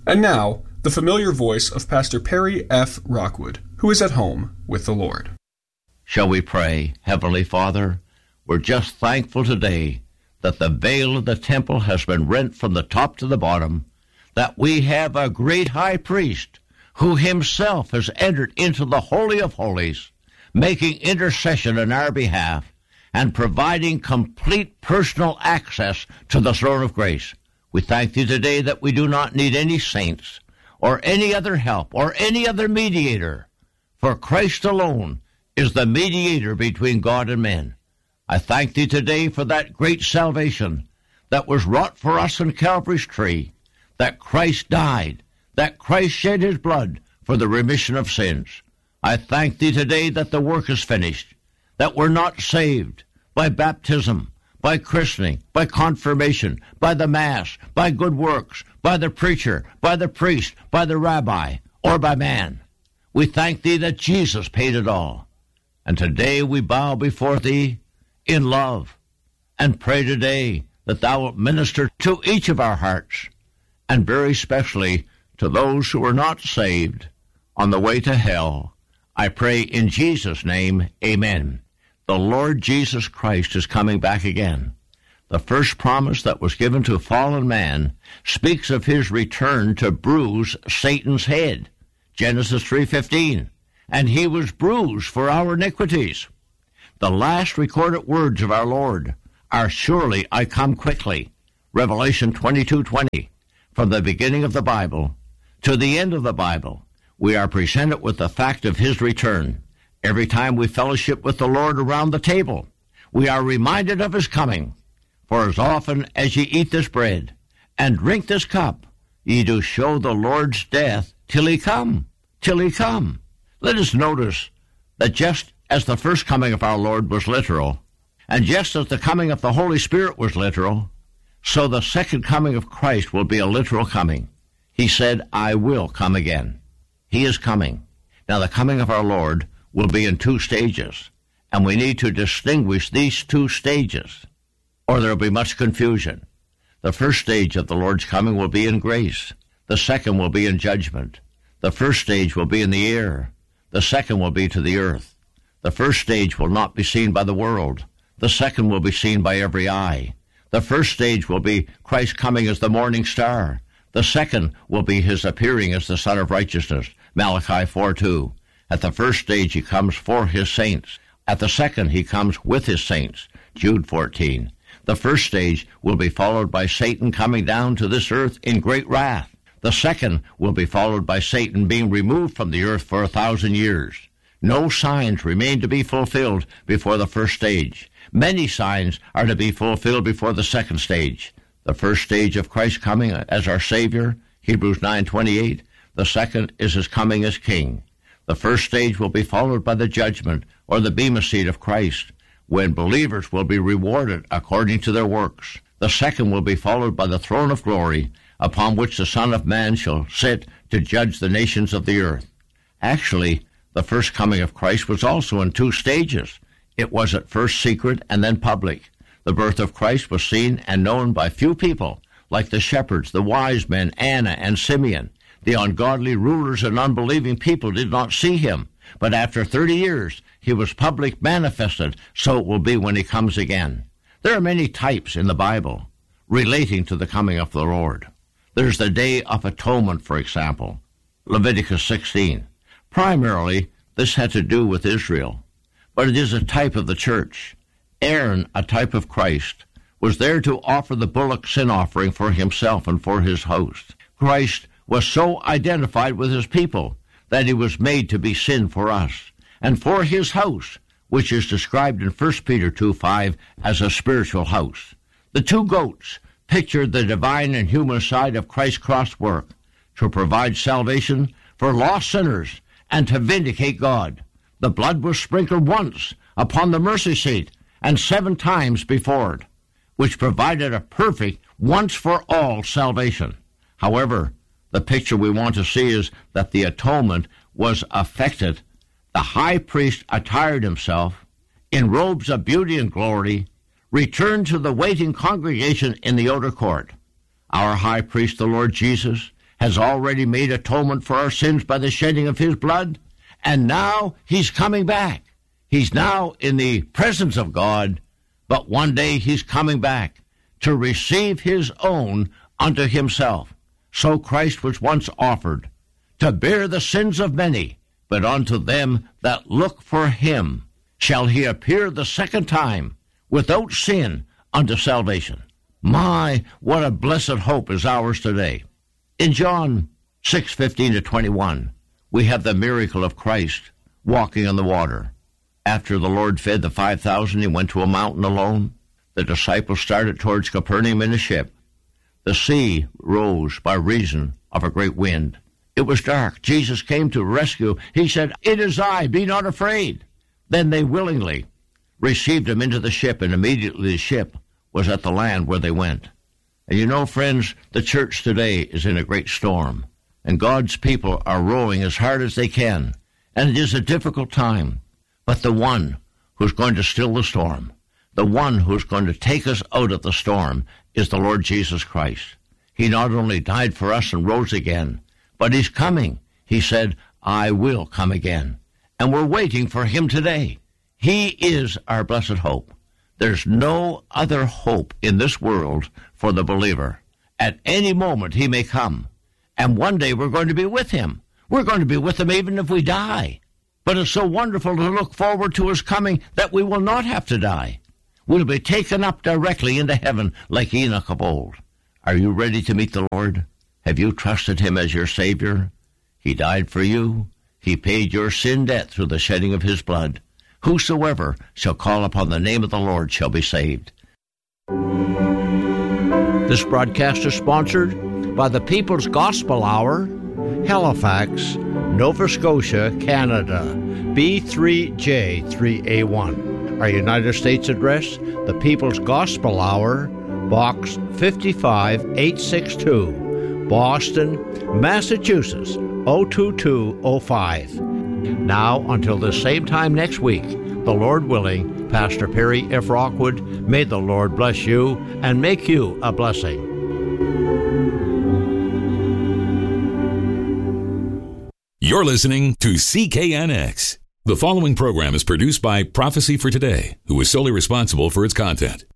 And now, the familiar voice of Pastor Perry F. Rockwood, who is at home with the Lord. Shall we pray? Heavenly Father, we're just thankful today that the veil of the temple has been rent from the top to the bottom, that we have a great high priest who himself has entered into the Holy of Holies, making intercession on our behalf and providing complete personal access to the throne of grace. We thank thee today that we do not need any saints or any other help or any other mediator, for Christ alone is the mediator between God and men. I thank thee today for that great salvation that was wrought for us on Calvary's tree, that Christ died, that Christ shed his blood for the remission of sins. I thank thee today that the work is finished, that we're not saved by baptism, by christening, by confirmation, by the Mass, by good works, by the preacher, by the priest, by the rabbi, or by man. We thank thee that Jesus paid it all. And today we bow before thee in love and pray today that thou wilt minister to each of our hearts, and very especially to those who are not saved on the way to hell. I pray in Jesus' name, amen. The Lord Jesus Christ is coming back again. The first promise that was given to fallen man speaks of his return to bruise Satan's head. Genesis 3:15. And he was bruised for our iniquities. The last recorded words of our Lord are, surely I come quickly. Revelation 22:20. From the beginning of the Bible to the end of the Bible, we are presented with the fact of his return. Every time we fellowship with the Lord around the table, we are reminded of his coming. For as often as ye eat this bread and drink this cup, ye do show the Lord's death till he come, till he come. Let us notice that just as the first coming of our Lord was literal, and just as the coming of the Holy Spirit was literal, so the second coming of Christ will be a literal coming. He said, I will come again. He is coming. Now, the coming of our Lord will be in two stages, and we need to distinguish these two stages, or there will be much confusion. The first stage of the Lord's coming will be in grace. The second will be in judgment. The first stage will be in the air. The second will be to the earth. The first stage will not be seen by the world. The second will be seen by every eye. The first stage will be Christ coming as the morning star. The second will be his appearing as the Son of Righteousness. Malachi 4:2. At the first stage, he comes for his saints. At the second, he comes with his saints. Jude 14. The first stage will be followed by Satan coming down to this earth in great wrath. The second will be followed by Satan being removed from the earth for 1,000 years. No signs remain to be fulfilled before the first stage. Many signs are to be fulfilled before the second stage. The first stage of Christ coming as our Savior, Hebrews 9:28. The second is his coming as King. The first stage will be followed by the judgment, or the bema seat of Christ, when believers will be rewarded according to their works. The second will be followed by the throne of glory, upon which the Son of Man shall sit to judge the nations of the earth. Actually, the first coming of Christ was also in two stages. It was at first secret and then public. The birth of Christ was seen and known by few people, like the shepherds, the wise men, Anna and Simeon. The ungodly rulers and unbelieving people did not see him, but after 30 years he was publicly manifested, so it will be when he comes again. There are many types in the Bible relating to the coming of the Lord. There's the Day of Atonement, for example, Leviticus 16. Primarily, this had to do with Israel, but it is a type of the church. Aaron, a type of Christ, was there to offer the bullock sin offering for himself and for his host. Christ was so identified with his people that he was made to be sin for us and for his house, which is described in 1 Peter 2:5 as a spiritual house. The two goats pictured the divine and human side of Christ's cross work to provide salvation for lost sinners and to vindicate God. The blood was sprinkled once upon the mercy seat and 7 times before it, which provided a perfect once-for-all salvation. However, the picture we want to see is that the atonement was effected. The high priest attired himself in robes of beauty and glory, returned to the waiting congregation in the outer court. Our high priest, the Lord Jesus, has already made atonement for our sins by the shedding of his blood, and now he's coming back. He's now in the presence of God, but one day he's coming back to receive his own unto himself. So Christ was once offered to bear the sins of many, but unto them that look for him shall he appear the second time without sin unto salvation. My, what a blessed hope is ours today. In John 6:15-21, we have the miracle of Christ walking on the water. After the Lord fed the 5,000, he went to a mountain alone. The disciples started towards Capernaum in a ship. The sea rose by reason of a great wind. It was dark. Jesus came to rescue. He said, "It is I, be not afraid." Then they willingly received him into the ship, and immediately the ship was at the land where they went. And you know, friends, the church today is in a great storm, and God's people are rowing as hard as they can, and it is a difficult time. But the one who's going to still the storm, the one who's going to take us out of the storm, is the Lord Jesus Christ. He not only died for us and rose again, but he's coming. He said, "I will come again." And we're waiting for him today. He is our blessed hope. There's no other hope in this world for the believer. At any moment he may come, and one day we're going to be with him. We're going to be with him even if we die. But it's so wonderful to look forward to his coming that we will not have to die. We'll be taken up directly into heaven like Enoch of old. Are you ready to meet the Lord? Have you trusted him as your Savior? He died for you. He paid your sin debt through the shedding of his blood. Whosoever shall call upon the name of the Lord shall be saved. This broadcast is sponsored by the People's Gospel Hour, Halifax, Nova Scotia, Canada, B3J3A1. Our United States address, the People's Gospel Hour, Box 55862, Boston, Massachusetts, 02205. Now, until the same time next week, the Lord willing, Pastor Perry F. Rockwood, may the Lord bless you and make you a blessing. You're listening to CKNX. The following program is produced by Prophecy for Today, who is solely responsible for its content.